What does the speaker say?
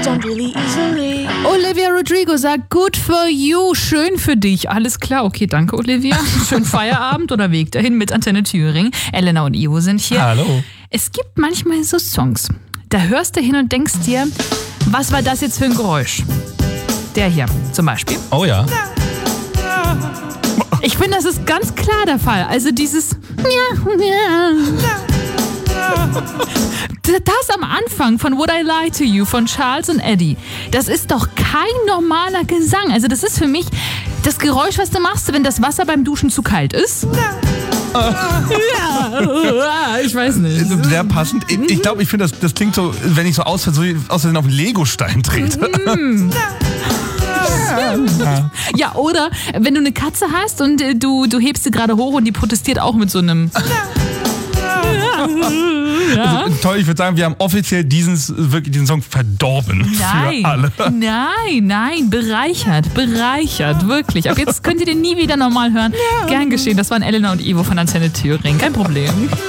Olivia Rodrigo sagt, good for you, schön für dich. Alles klar, okay, danke Olivia. Schönen Feierabend oder Weg dahin mit Antenne Thüringen. Elena und Ivo sind hier. Hallo. Es gibt manchmal so Songs, da hörst du hin und denkst dir, was war das jetzt für ein Geräusch? Der hier zum Beispiel. Oh ja. Ich finde, das ist ganz klar der Fall. Also dieses das am Anfang von Would I Lie to You von Charles und Eddie, das ist doch kein normaler Gesang. Also das ist für mich das Geräusch, was du machst, wenn das Wasser beim Duschen zu kalt ist. Ich weiß nicht. Sehr passend. Ich glaube, ich finde, das klingt so, wenn ich so aus Versehen auf einen Legostein trete. Ja, oder wenn du eine Katze hast und du hebst sie gerade hoch und die protestiert auch mit so einem... Ja. Also, toll, ich würde sagen, wir haben offiziell diesen Song verdorben für alle. Nein, bereichert, wirklich. Ab jetzt könnt ihr den nie wieder normal hören. Gern geschehen, das waren Elena und Ivo von Antenne Thüringen, kein Problem.